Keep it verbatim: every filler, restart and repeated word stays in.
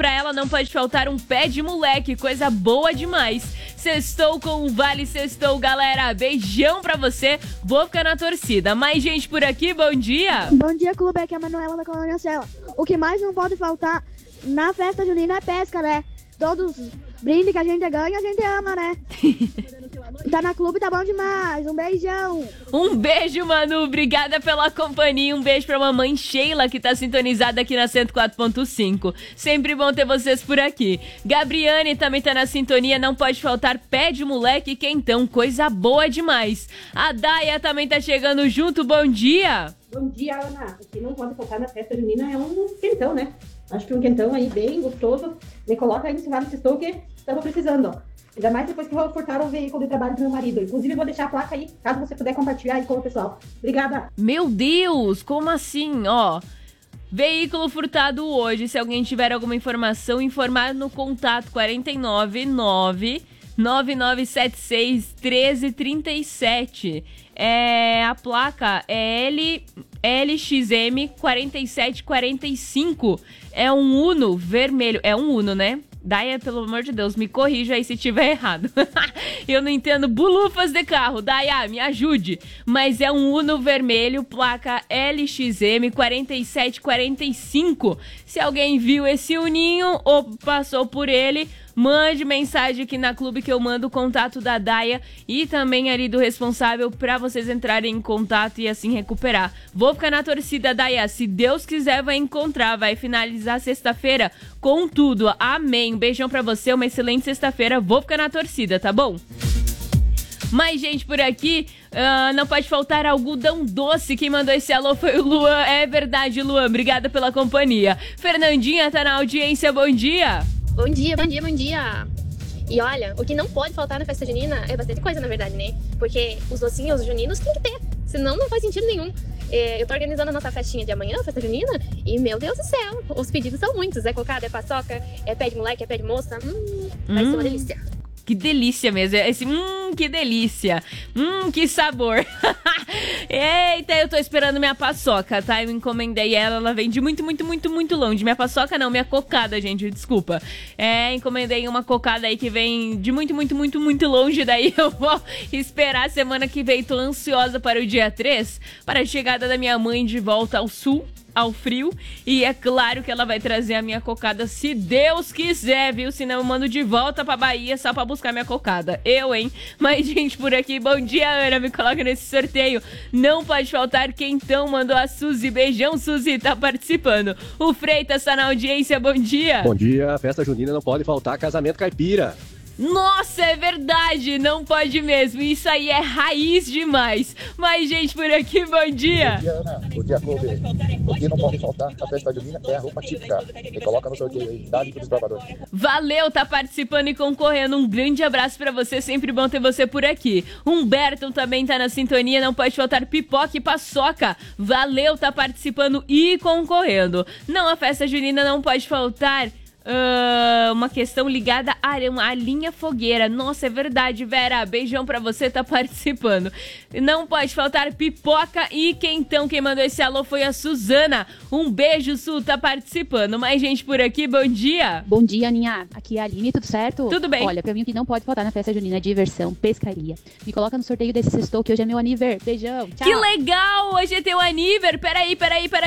pra ela não pode faltar um pé de moleque, coisa boa demais. Sextou com o Vale, sextou, galera. Beijão pra você, vou ficar na torcida. Mais gente por aqui, bom dia. Bom dia, clube, aqui é a Manuela da Colônia Cela. O que mais não pode faltar na festa junina é pesca, né? Todos os brindes que a gente ganha, a gente ama, né? Tá na clube, tá bom demais. Um beijão. Um beijo, Manu. Obrigada pela companhia. Um beijo pra mamãe Sheila, que tá sintonizada aqui na cento e quatro ponto cinco. Sempre bom ter vocês por aqui. Gabriane também tá na sintonia. Não pode faltar pé de moleque quentão. Coisa boa demais. A Daia também tá chegando junto. Bom dia. Bom dia, Ana. O que não pode faltar na festa junina é um quentão, né? Acho que um quentão aí bem gostoso. Me coloca aí no cenário que estou, que estamos precisando, ó. Ainda mais depois que furtaram o veículo de trabalho do meu marido. Inclusive, eu vou deixar a placa aí, caso você puder compartilhar aí com o pessoal. Obrigada. Meu Deus, como assim? Ó, veículo furtado hoje. Se alguém tiver alguma informação, informar no contato quatro nove nove, nove nove sete seis, um três três sete. É, a placa é L, L X M quatro sete quatro cinco. É um Uno vermelho. É um Uno, né? Daia, pelo amor de Deus, me corrija aí se tiver errado. Eu não entendo bulufas de carro. Daia, me ajude. Mas é um Uno vermelho, placa L X M quatro sete quatro cinco. Se alguém viu esse uninho ou passou por ele, mande mensagem aqui na clube que eu mando o contato da Daia e também ali do responsável pra vocês entrarem em contato e assim recuperar. Vou ficar na torcida, Daia. Se Deus quiser, vai encontrar. Vai finalizar sexta-feira com tudo. Amém. Um beijão pra você, uma excelente sexta-feira. Vou ficar na torcida, tá bom? Mais gente por aqui, uh, não pode faltar algodão doce. Quem mandou esse alô foi o Luan. É verdade, Luan, obrigada pela companhia. Fernandinha tá na audiência, bom dia. Bom dia, bom dia, bom dia. E olha, o que não pode faltar na festa junina é bastante coisa, na verdade, né? Porque os docinhos juninos tem que ter, senão não faz sentido nenhum. É, eu tô organizando a nossa festinha de amanhã, a festa junina, e meu Deus do céu, os pedidos são muitos. É cocada, é paçoca, é pé de moleque, é pé de moça. Hum, vai hum. ser uma delícia. Que delícia mesmo, esse hum, que delícia, hum, que sabor. Eita, eu tô esperando minha paçoca, tá? Eu encomendei ela, ela vem de muito, muito, muito, muito longe. Minha paçoca não, minha cocada, gente, desculpa. É, encomendei uma cocada aí que vem de muito, muito, muito, muito longe. Daí eu vou esperar a semana que vem. Tô ansiosa para o dia três, para a chegada da minha mãe de volta ao sul, ao frio, e é claro que ela vai trazer a minha cocada, se Deus quiser, viu? Senão eu mando de volta pra Bahia só pra buscar minha cocada. Eu, hein? Mas, gente, por aqui, bom dia, Ana, me coloca nesse sorteio. Não pode faltar quem então mandou a Suzy. Beijão, Suzy, tá participando. O Freitas tá na audiência, bom dia. Bom dia, festa junina não pode faltar casamento caipira. Nossa, é verdade, não pode mesmo, isso aí é raiz demais. Mas, gente, por aqui, bom dia. Bom dia, Ana. Bom dia, clube. O que não pode faltar na festa junina é a roupa típica. Me coloca no sorteio aí, dá para os bravadores. Valeu, tá participando e concorrendo. Um grande abraço pra você, sempre bom ter você por aqui. Humberto também tá na sintonia, não pode faltar pipoca e paçoca. Valeu, tá participando e concorrendo. Não, a festa junina não pode faltar... Uh, uma questão ligada à, à linha fogueira. Nossa, é verdade, Vera. Beijão pra você, tá participando. Não pode faltar pipoca e quentão. Quem mandou esse alô foi a Suzana. Um beijo, Su, tá participando. Mais gente por aqui, bom dia. Bom dia, Aninha. Aqui é a Aline, tudo certo? Tudo bem. Olha, pra mim o que não pode faltar na festa junina é diversão, pescaria. Me coloca no sorteio desse sextou que hoje é meu aniversário. Beijão, tchau. Que legal, hoje é teu aniversário. Peraí, peraí, peraí.